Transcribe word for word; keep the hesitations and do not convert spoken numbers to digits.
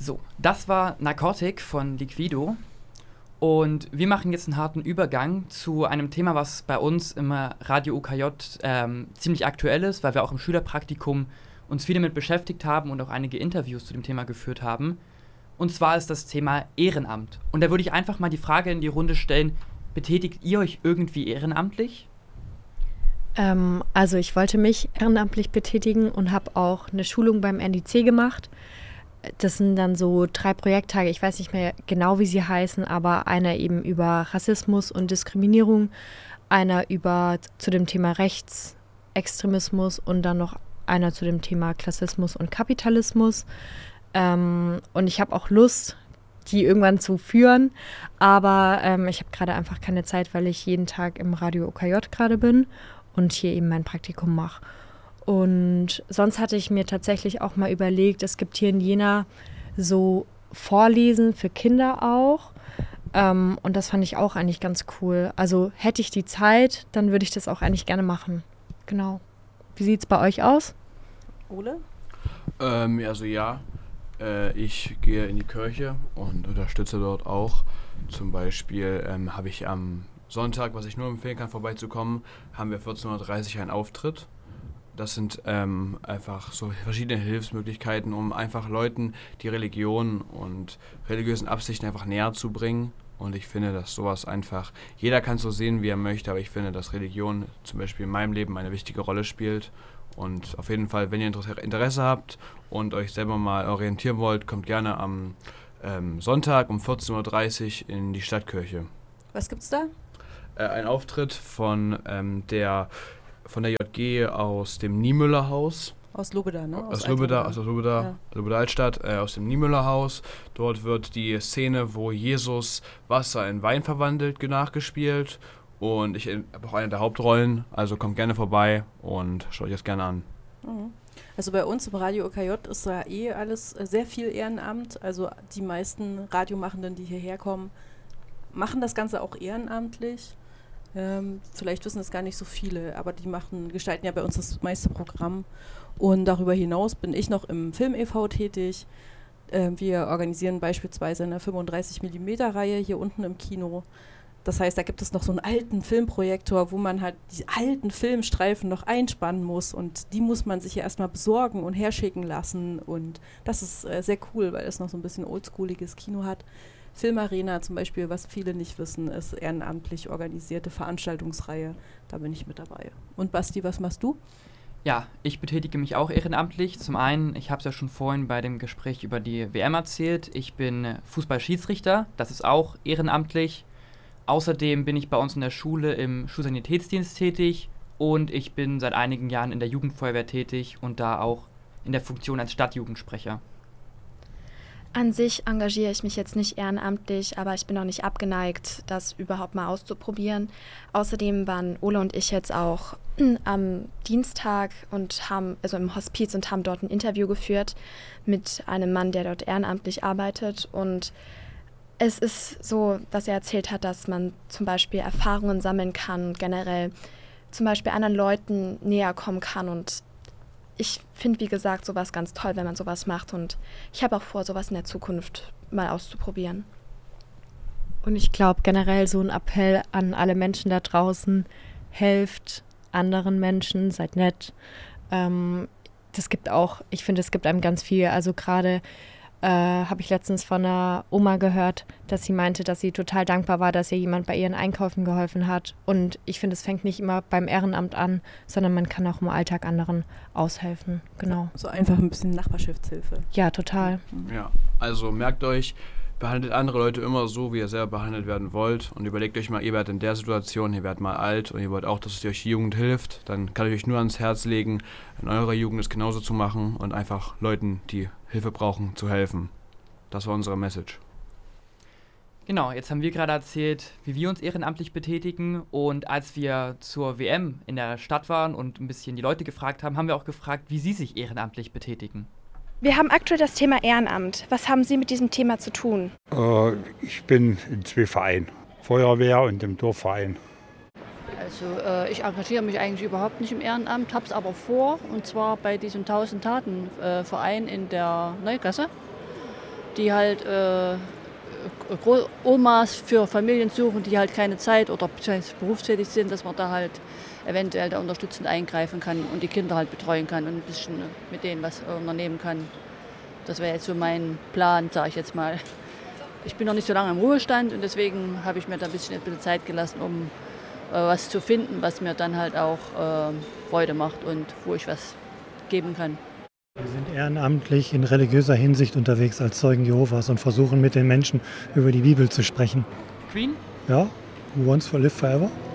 So, das war Narcotic von Liquido. Und wir machen jetzt einen harten Übergang zu einem Thema, was bei uns im Radio U K J ähm, ziemlich aktuell ist, weil wir auch im Schülerpraktikum uns viel damit beschäftigt haben und auch einige Interviews zu dem Thema geführt haben. Und zwar ist das Thema Ehrenamt. Und da würde ich einfach mal die Frage in die Runde stellen, betätigt ihr euch irgendwie ehrenamtlich? Ähm, also ich wollte mich ehrenamtlich betätigen und habe auch eine Schulung beim N D C gemacht. Das sind dann so drei Projekttage, ich weiß nicht mehr genau, wie sie heißen, aber einer eben über Rassismus und Diskriminierung, einer über zu dem Thema Rechtsextremismus und dann noch einer zu dem Thema Klassismus und Kapitalismus. Ähm, und ich habe auch Lust, die irgendwann zu führen, aber ähm, ich habe gerade einfach keine Zeit, weil ich jeden Tag im Radio U K J gerade bin und hier eben mein Praktikum mache. Und sonst hatte ich mir tatsächlich auch mal überlegt, es gibt hier in Jena so Vorlesen für Kinder auch. Ähm, und das fand ich auch eigentlich ganz cool. Also hätte ich die Zeit, dann würde ich das auch eigentlich gerne machen. Genau. Wie sieht es bei euch aus? Ole? Ähm, also ja, äh, ich gehe in die Kirche und unterstütze dort auch. Zum Beispiel ähm, habe ich am Sonntag, was ich nur empfehlen kann, vorbeizukommen, haben wir vierzehn Uhr dreißig einen Auftritt. Das sind ähm, einfach so verschiedene Hilfsmöglichkeiten, um einfach Leuten die Religion und religiösen Absichten einfach näher zu bringen. Und ich finde, dass sowas einfach, jeder kann es so sehen, wie er möchte, aber ich finde, dass Religion zum Beispiel in meinem Leben eine wichtige Rolle spielt. Und auf jeden Fall, wenn ihr Interesse habt und euch selber mal orientieren wollt, kommt gerne am ähm, Sonntag um vierzehn Uhr dreißig in die Stadtkirche. Was gibt's da? Äh, ein Auftritt von ähm, der... von der J G aus dem Niemöller-Haus. Aus Lobeda, ne? Aus, aus Lobeda, aus Lobeda, ja. Lobeda Altstadt, äh, aus dem Niemöller-Haus. Dort wird die Szene, wo Jesus Wasser in Wein verwandelt, nachgespielt. Und ich habe auch eine der Hauptrollen, also kommt gerne vorbei und schaut euch das gerne an. Mhm. Also bei uns im Radio U K J ist da eh alles äh, sehr viel Ehrenamt. Also die meisten Radiomachenden, die hierher kommen, machen das Ganze auch ehrenamtlich. Ähm, vielleicht wissen es gar nicht so viele, aber die machen, gestalten ja bei uns das meiste Programm. Und darüber hinaus bin ich noch im Film-E V tätig. Äh, wir organisieren beispielsweise eine fünfunddreißig Millimeter Reihe hier unten im Kino. Das heißt, da gibt es noch so einen alten Filmprojektor, wo man halt die alten Filmstreifen noch einspannen muss. Und die muss man sich ja erstmal besorgen und herschicken lassen. Und das ist äh, sehr cool, weil es noch so ein bisschen oldschooliges Kino hat. Filmarena zum Beispiel, was viele nicht wissen, ist ehrenamtlich organisierte Veranstaltungsreihe. Da bin ich mit dabei. Und Basti, was machst du? Ja, ich betätige mich auch ehrenamtlich. Zum einen, ich habe es ja schon vorhin bei dem Gespräch über die W M erzählt, ich bin Fußballschiedsrichter, das ist auch ehrenamtlich. Außerdem bin ich bei uns in der Schule im Schulsanitätsdienst tätig und ich bin seit einigen Jahren in der Jugendfeuerwehr tätig und da auch in der Funktion als Stadtjugendsprecher. An sich engagiere ich mich jetzt nicht ehrenamtlich, aber ich bin auch nicht abgeneigt, das überhaupt mal auszuprobieren. Außerdem waren Ole und ich jetzt auch am Dienstag und haben, also im Hospiz und haben dort ein Interview geführt mit einem Mann, der dort ehrenamtlich arbeitet. Und es ist so, dass er erzählt hat, dass man zum Beispiel Erfahrungen sammeln kann und generell zum Beispiel anderen Leuten näher kommen kann. Und ich finde, wie gesagt, sowas ganz toll, wenn man sowas macht. Und ich habe auch vor, sowas in der Zukunft mal auszuprobieren. Und ich glaube generell so ein Appell an alle Menschen da draußen, helft anderen Menschen, seid nett. Ähm, das gibt auch, ich finde, es gibt einem ganz viel. Also gerade äh, habe ich letztens von einer Oma gehört, dass sie meinte, dass sie total dankbar war, dass ihr jemand bei ihren Einkaufen geholfen hat. Und ich finde, es fängt nicht immer beim Ehrenamt an, sondern man kann auch im Alltag anderen aushelfen. Genau. So einfach ein bisschen Nachbarschaftshilfe. Ja, total. Ja, also merkt euch, behandelt andere Leute immer so, wie ihr selber behandelt werden wollt und überlegt euch mal, ihr werdet in der Situation, ihr werdet mal alt und ihr wollt auch, dass es euch die Jugend hilft, dann kann ich euch nur ans Herz legen, in eurer Jugend es genauso zu machen und einfach Leuten, die Hilfe brauchen, zu helfen. Das war unsere Message. Genau, jetzt haben wir gerade erzählt, wie wir uns ehrenamtlich betätigen und als wir zur W M in der Stadt waren und ein bisschen die Leute gefragt haben, haben wir auch gefragt, wie sie sich ehrenamtlich betätigen. Wir haben aktuell das Thema Ehrenamt. Was haben Sie mit diesem Thema zu tun? Äh, ich bin in zwei Vereinen, Feuerwehr und im Dorfverein. Also äh, ich engagiere mich eigentlich überhaupt nicht im Ehrenamt, habe es aber vor, und zwar bei diesem tausend Taten Verein in der Neugasse. die halt äh, Omas für Familien suchen, die halt keine Zeit oder berufstätig sind, dass man da halt eventuell da unterstützend eingreifen kann und die Kinder halt betreuen kann und ein bisschen mit denen was unternehmen kann. Das wäre jetzt so mein Plan, sage ich jetzt mal. Ich bin noch nicht so lange im Ruhestand und deswegen habe ich mir da ein bisschen, ein bisschen Zeit gelassen, um äh, was zu finden, was mir dann halt auch äh, Freude macht und wo ich was geben kann. Wir sind ehrenamtlich in religiöser Hinsicht unterwegs als Zeugen Jehovas und versuchen mit den Menschen über die Bibel zu sprechen. Queen? Ja, Who Wants to Live Forever?